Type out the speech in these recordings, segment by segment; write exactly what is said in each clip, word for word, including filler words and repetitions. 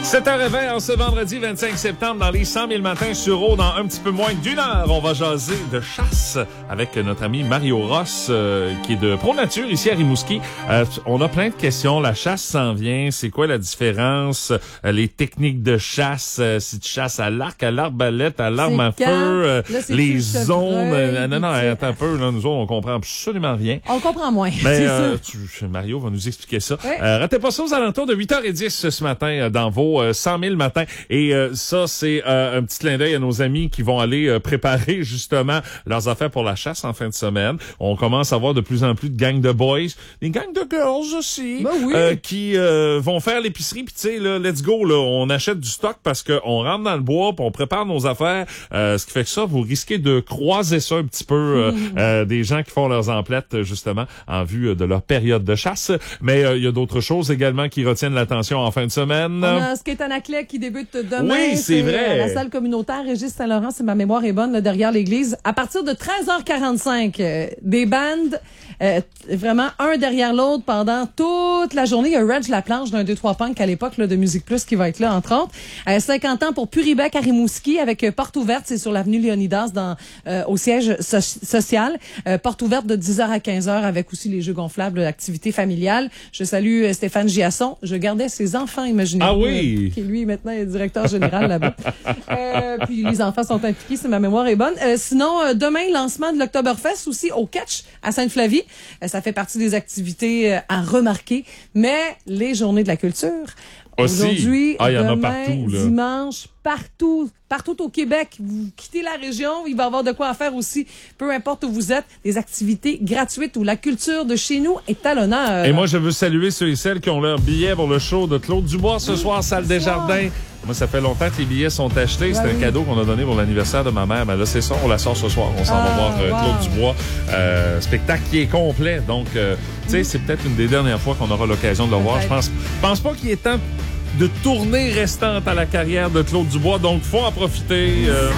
sept heures vingt en ce vendredi vingt-cinq septembre dans les cent mille matins sur eau. Dans un petit peu moins d'une heure, on va jaser de chasse avec notre ami Mario Ross euh, qui est de Pro Nature ici à Rimouski. Euh, on a plein de questions. La chasse s'en vient. C'est quoi la différence? Euh, les techniques de chasse, euh, si tu chasses à l'arc, à l'arbalète, à l'arme à feu, euh, là, les zones. Euh, non, non, attends un peu. Là, nous autres, on comprend absolument rien. On comprend moins. Mais euh, tu, Mario va nous expliquer ça. Oui. Euh, ratez pas ça aux alentours de huit heures dix ce matin euh, dans vos euh, cent mille matins. Et euh, ça, c'est euh, un petit clin d'œil à nos amis qui vont aller euh, préparer justement leurs affaires pour la chasse en fin de semaine. On commence à voir de plus en plus de gangs de boys, des gangs de girls aussi, ben oui. euh, qui euh, vont faire l'épicerie. Puis tu sais, là, let's go, là, on achète du stock parce qu'on rentre dans le bois, puis on prépare nos affaires. Euh, ce qui fait que ça, vous risquez de croiser ça un petit peu, euh, mmh. euh, des gens qui font leurs emplettes justement en vue de leur période de chasse. Mais il euh, y a d'autres choses également qui retiennent l'attention en fin de semaine. On a Skate Anaclet qui débute demain. Oui, c'est, c'est vrai. À la salle communautaire Régis Saint-Laurent, si ma mémoire est bonne, là, derrière l'église. À partir de treize heures quarante-cinq, euh, des bandes, euh, vraiment un derrière l'autre pendant toute la journée. Il y a Reg Laplanche d'un deux trois Punk à l'époque là, de Musique Plus qui va être là, entre autres. Euh, cinquante ans pour Puribec à Rimouski avec euh, Porte ouverte, c'est sur l'avenue Léonidas dans euh, au siège so- social. Euh, porte ouverte de dix heures à quinze heures avec aussi les jeux gonflables, l'activité familiale. Je salue euh, Stéphane Giasson. Je gardais ses enfants, imaginez-vous. Ah oui! Euh, qui lui maintenant est directeur général là-bas. Euh, puis les enfants sont impliqués, si ma mémoire est bonne. Euh, sinon, euh, demain, lancement de l'Oktoberfest aussi au Catch à Sainte-Flavie. Euh, ça fait partie des activités euh, à remarquer. Mais les journées de la culture, aussi. Aujourd'hui, ah, y en demain, a partout, là. dimanche, partout, partout au Québec. Vous quittez la région, il va y avoir de quoi faire aussi, peu importe où vous êtes, des activités gratuites où la culture de chez nous est à l'honneur. Et moi, je veux saluer ceux et celles qui ont leur billet pour le show de Claude Dubois ce oui, soir, salle Desjardins. Moi, ça fait longtemps que les billets sont achetés. C'est ouais, un oui. cadeau qu'on a donné pour l'anniversaire de ma mère. Mais là, c'est ça, on la sort ce soir. On s'en ah, va voir euh, wow. Claude Dubois. Euh, spectacle qui est complet. Donc, euh, tu sais, mm. c'est peut-être une des dernières fois qu'on aura l'occasion de le voir. Je pense, pense pas qu'il est temps de tournée restante à la carrière de Claude Dubois. Donc, faut en profiter. Euh...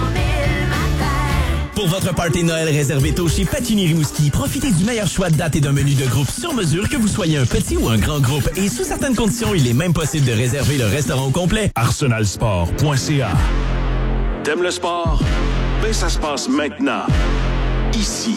Pour votre party de Noël réservé tôt chez Patini Rimouski, profitez du meilleur choix de dates et d'un menu de groupe sur mesure, que vous soyez un petit ou un grand groupe. Et sous certaines conditions, il est même possible de réserver le restaurant au complet. arsenal sport point c a. T'aimes le sport? Ben, ça se passe maintenant. Ici.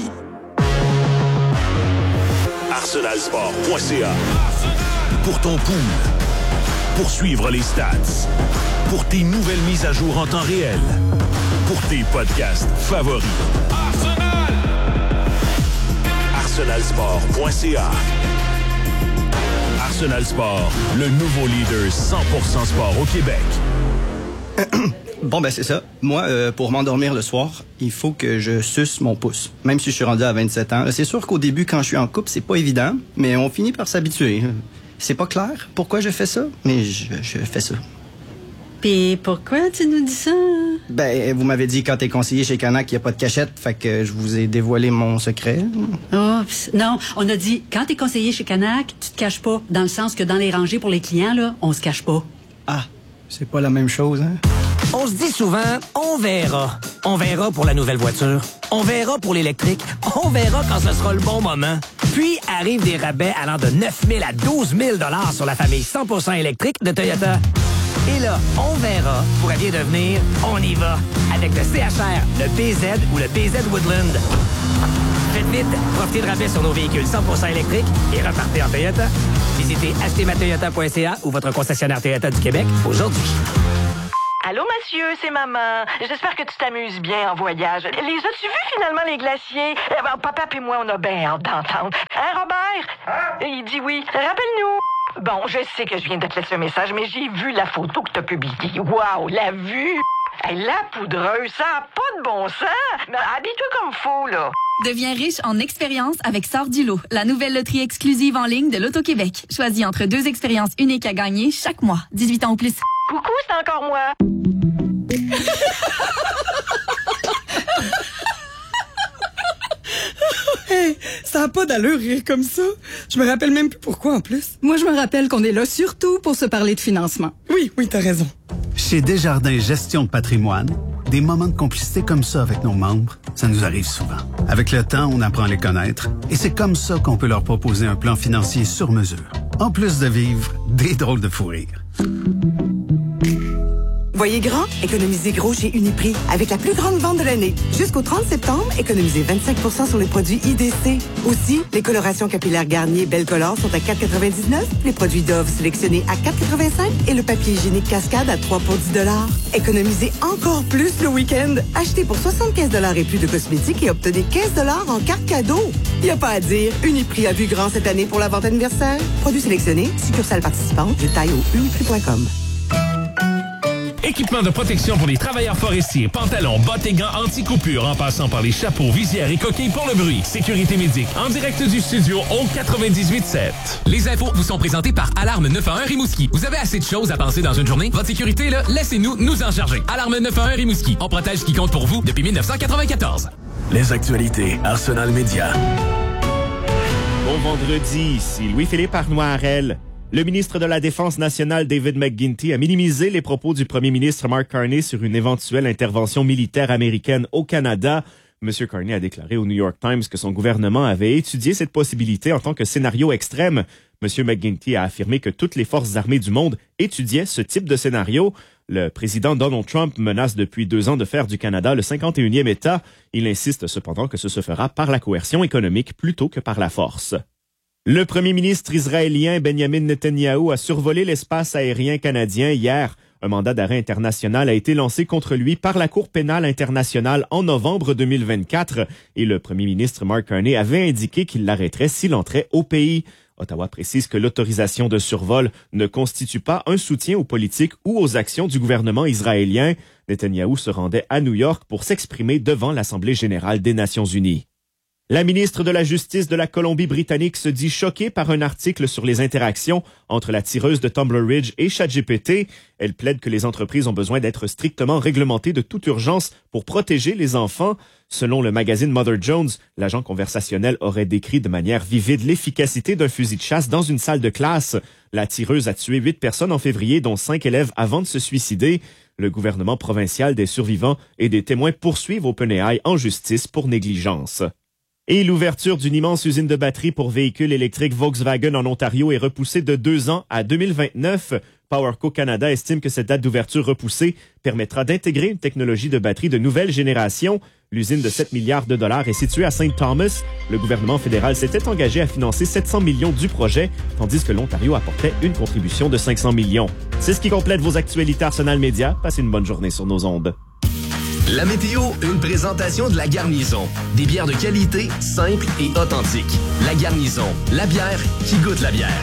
arsenal sport point c a. Pour ton pool. Pour suivre les stats. Pour tes nouvelles mises à jour en temps réel. Pour tes podcasts favoris. Arsenal! arsenal sport point c a. Arsenal Sport, le nouveau leader cent pour cent sport au Québec. Bon, ben c'est ça. Moi, euh, pour m'endormir le soir, il faut que je suce mon pouce. Même si je suis rendu à vingt-sept ans. C'est sûr qu'au début, quand je suis en couple, c'est pas évident, mais on finit par s'habituer. C'est pas clair pourquoi je fais ça, mais je, je fais ça. Puis pourquoi tu nous dis ça? Ben, vous m'avez dit quand t'es conseiller chez Canac qu'il n'y a pas de cachette, fait que je vous ai dévoilé mon secret. Oh, non, on a dit quand t'es conseiller chez Canac, tu te caches pas, dans le sens que dans les rangées pour les clients, là, on se cache pas. Ah, c'est pas la même chose, hein? On se dit souvent, on verra. On verra pour la nouvelle voiture. On verra pour l'électrique. On verra quand ce sera le bon moment. Puis arrivent des rabais allant de neuf mille à douze mille dollars sur la famille cent pour cent électrique de Toyota. Et là, on verra pourrait bien devenir on y va avec le C H R, le B Z ou le B Z Woodland. Faites vite, profitez de rabais sur nos véhicules cent pour cent électriques et repartez en Toyota. Visitez acheter ma toyota point c a ou votre concessionnaire Toyota du Québec aujourd'hui. Allô, monsieur, c'est maman. J'espère que tu t'amuses bien en voyage. Les as-tu vus finalement, les glaciers? Eh ben, papa et moi, on a bien hâte d'entendre. Hein, Robert? Hein? Il dit oui. Rappelle-nous. Bon, je sais que je viens de te laisser un message, mais j'ai vu la photo que t'as publiée. Waouh, la vue! Hey, la poudreuse, ça n'a pas de bon sens! Mais habille-toi comme faut, là. Deviens riche en expérience avec Sort du lot, la nouvelle loterie exclusive en ligne de l'Auto-Québec. Choisis entre deux expériences uniques à gagner chaque mois. dix-huit ans ou plus. Coucou, c'est encore moi. Hey, ça n'a pas d'allure rire comme ça. Je me rappelle même plus pourquoi en plus. Moi, je me rappelle qu'on est là surtout pour se parler de financement. Oui, oui, t'as raison. Chez Desjardins Gestion de patrimoine, des moments de complicité comme ça avec nos membres, ça nous arrive souvent. Avec le temps, on apprend à les connaître et c'est comme ça qu'on peut leur proposer un plan financier sur mesure. En plus de vivre des drôles de fou rire. Voyez grand, économisez gros chez Uniprix avec la plus grande vente de l'année. Jusqu'au trente septembre, économisez vingt-cinq pour cent sur les produits I D C. Aussi, les colorations capillaires Garnier Belcolor sont à quatre quatre-vingt-dix-neuf, les produits Dove sélectionnés à quatre quatre-vingt-cinq et le papier hygiénique Cascade à trois pour dix dollars. Économisez encore plus le week-end. Achetez pour soixante-quinze dollars et plus de cosmétiques et obtenez quinze dollars en carte cadeau. Y a pas à dire, Uniprix a vu grand cette année pour la vente anniversaire. Produits sélectionnés, succursales participantes, détails au uniprix point com. Équipement de protection pour les travailleurs forestiers, pantalons, bottes et gants anti-coupure en passant par les chapeaux, visières et coquilles pour le bruit. Sécurité Médic, en direct du studio au quatre-vingt-dix-huit sept. Les infos vous sont présentées par Alarme neuf un un Rimouski. Vous avez assez de choses à penser dans une journée? Votre sécurité, là, laissez-nous nous en charger. Alarme neuf un un Rimouski. On protège ce qui compte pour vous depuis dix-neuf cent quatre-vingt-quatorze. Les actualités, Arsenal Média. Bon vendredi, ici Louis-Philippe Arnoirel. Le ministre de la Défense nationale, David McGuinty, a minimisé les propos du premier ministre Mark Carney sur une éventuelle intervention militaire américaine au Canada. M. Carney a déclaré au New York Times que son gouvernement avait étudié cette possibilité en tant que scénario extrême. M. McGuinty a affirmé que toutes les forces armées du monde étudiaient ce type de scénario. Le président Donald Trump menace depuis deux ans de faire du Canada le cinquante et unième État. Il insiste cependant que ce se fera par la coercion économique plutôt que par la force. Le premier ministre israélien Benjamin Netanyahou a survolé l'espace aérien canadien hier. Un mandat d'arrêt international a été lancé contre lui par la Cour pénale internationale en novembre deux mille vingt-quatre et le premier ministre Mark Carney avait indiqué qu'il l'arrêterait s'il entrait au pays. Ottawa précise que l'autorisation de survol ne constitue pas un soutien aux politiques ou aux actions du gouvernement israélien. Netanyahou se rendait à New York pour s'exprimer devant l'Assemblée générale des Nations unies. La ministre de la Justice de la Colombie-Britannique se dit choquée par un article sur les interactions entre la tireuse de Tumbler Ridge et ChatGPT. Elle plaide que les entreprises ont besoin d'être strictement réglementées de toute urgence pour protéger les enfants. Selon le magazine Mother Jones, l'agent conversationnel aurait décrit de manière vivide l'efficacité d'un fusil de chasse dans une salle de classe. La tireuse a tué huit personnes en février, dont cinq élèves avant de se suicider. Le gouvernement provincial, des survivants et des témoins poursuivent OpenAI en justice pour négligence. Et l'ouverture d'une immense usine de batteries pour véhicules électriques Volkswagen en Ontario est repoussée de deux ans à deux mille vingt-neuf. PowerCo Canada estime que cette date d'ouverture repoussée permettra d'intégrer une technologie de batterie de nouvelle génération. L'usine de sept milliards de dollars est située à Saint Thomas. Le gouvernement fédéral s'était engagé à financer sept cents millions du projet, tandis que l'Ontario apportait une contribution de cinq cents millions. C'est ce qui complète vos actualités Arsenal Média. Passez une bonne journée sur nos ondes. La météo, une présentation de La Garnison. Des bières de qualité, simples et authentiques. La Garnison, la bière qui goûte la bière.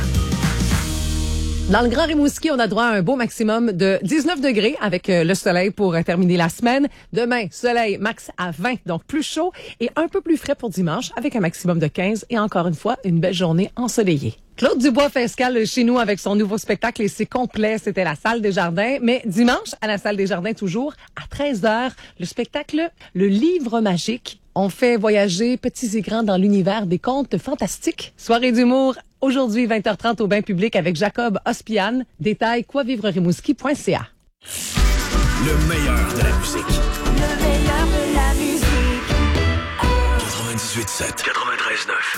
Dans le Grand Rimouski, on a droit à un beau maximum de dix-neuf degrés avec le soleil pour terminer la semaine. Demain, soleil max à vingt, donc plus chaud et un peu plus frais pour dimanche avec un maximum de quinze et encore une fois, une belle journée ensoleillée. Claude Dubois fait escale chez nous avec son nouveau spectacle et c'est complet. C'était la Salle des Jardins. Mais dimanche, à la Salle des Jardins, toujours à treize heures, le spectacle Le Livre Magique. On fait voyager petits et grands dans l'univers des contes fantastiques. Soirée d'humour, aujourd'hui vingt heures trente au bain public avec Jacob Ospian. Détail quoi vivre rimouski point c a. Le meilleur de la musique. Le meilleur de la musique. quatre-vingt-dix-huit sept. quatre-vingt-treize neuf.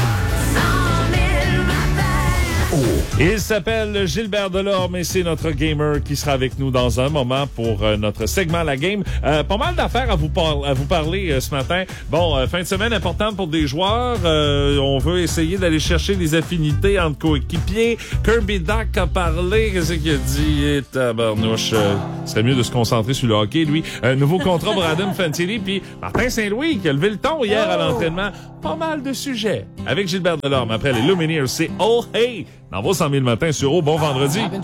Il s'appelle Gilbert Delorme et c'est notre gamer qui sera avec nous dans un moment pour euh, notre segment La Game. Euh, pas mal d'affaires à vous, par- à vous parler euh, ce matin. Bon, euh, fin de semaine importante pour des joueurs. Euh, on veut essayer d'aller chercher des affinités entre coéquipiers. Kirby Duck a parlé. Qu'est-ce qu'il a dit? Et tabarnouche, euh, serait mieux de se concentrer sur le hockey, lui. Un nouveau contrat pour Adam Fantilli. Puis Martin Saint-Louis qui a levé le ton hier à l'entraînement. Pas mal de sujets. Avec Gilbert Delorme après les Lumineers, c'est Oh Hey! Dans vos cent mille matins sur O, bon vendredi.